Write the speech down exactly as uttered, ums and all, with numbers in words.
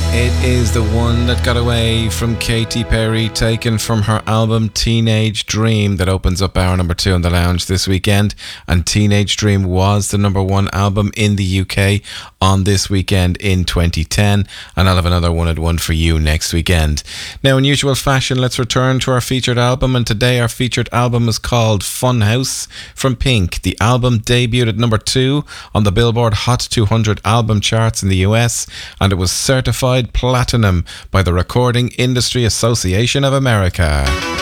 It is the one that got away from Katy Perry, taken from her album Teenage Dream, that opens up hour number two on the lounge this weekend. And Teenage Dream was the number one album in the U K on this weekend in twenty ten. And I'll have another one at one for you next weekend. Now, in usual fashion, let's return to our featured album. And today our featured album is called Funhouse from Pink. The album debuted at number two on the Billboard Hot two hundred album charts in the U S, and it was certified platinum by the Recording Industry Association of America.